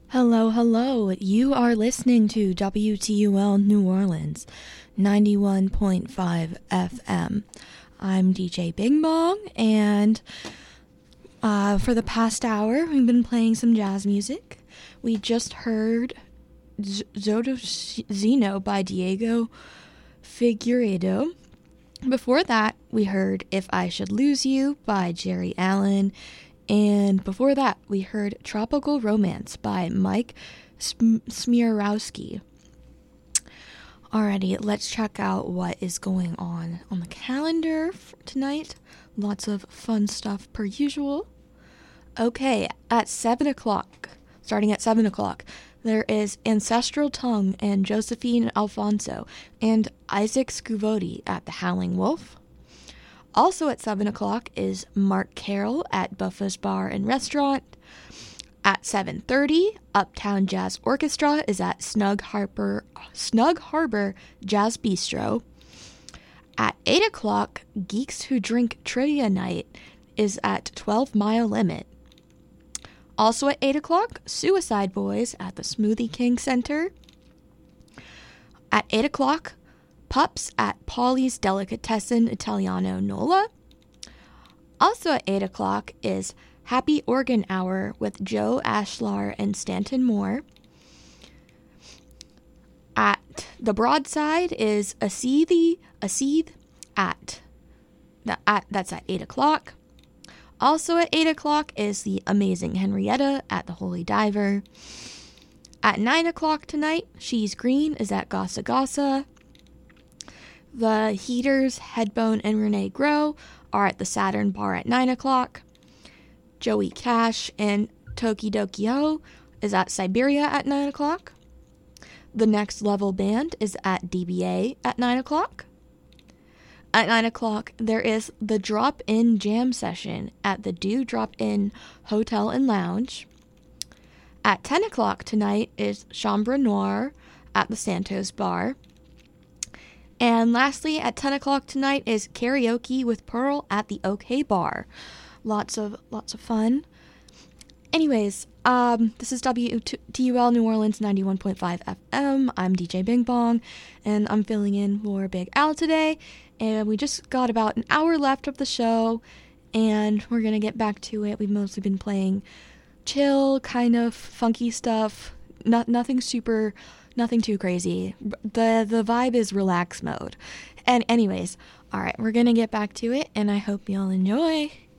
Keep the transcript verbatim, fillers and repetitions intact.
Hello, hello. You are listening to W T U L New Orleans, ninety-one point five F M. I'm D J Bing Bong, and uh, for the past hour, we've been playing some jazz music. We just heard Z- Zoto Zeno by Diego Figueiredo. Before that, we heard If I Should Lose You by Jerry Allen. And before that, we heard Tropical Romance by Mike Sm- Smierowski. Alrighty, let's check out what is going on on the calendar for tonight. Lots of fun stuff per usual. Okay, at seven o'clock, starting at seven o'clock, there is Ancestral Tongue and Josephine Alfonso and Isaac Scuvodi at the Howling Wolf. Also at seven o'clock is Mark Carroll at Buffa's Bar and Restaurant. At seven thirty, Uptown Jazz Orchestra is at Snug Harbor, Snug Harbor Jazz Bistro. At eight o'clock, Geeks Who Drink Trivia Night is at twelve Mile Limit. Also at eight o'clock, Suicide Boys at the Smoothie King Center. At eight o'clock, Pups at Polly's Delicatessen Italiano Nola. Also at eight o'clock is Happy Organ Hour with Joe Ashlar and Stanton Moore. At the Broadside is a Seethy, a Seeth at, at, that's at eight o'clock. Also at eight o'clock is the Amazing Henrietta at the Holy Diver. At nine o'clock tonight, She's Green is at Gossa Gossa. The Heaters, Headbone, and Renee Grow are at the Saturn Bar at nine o'clock. Joey Cash and Tokidokio is at Siberia at nine o'clock. The Next Level Band is at D B A at nine o'clock. At nine o'clock, there is the Drop-In Jam Session at the Do Drop-In Hotel and Lounge. At ten o'clock tonight is Chambre Noire at the Santos Bar. And lastly, at ten o'clock tonight is Karaoke with Pearl at the OK Bar. Lots of lots of fun. Anyways, um, this is W T U L New Orleans ninety-one point five F M. I'm D J Bing Bong, and I'm filling in for Big Al today. And we just got about an hour left of the show, and we're gonna get back to it. We've mostly been playing chill, kind of funky stuff. Not nothing super. Nothing too crazy. The the vibe is relax mode. And anyways, all right, we're going to get back to it, and I hope y'all enjoy.